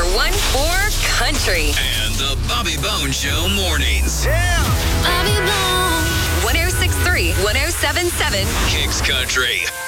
one for country. And the Bobby Bone Show mornings. Bobby Bone. 106.3, 107.7. Kicks Country.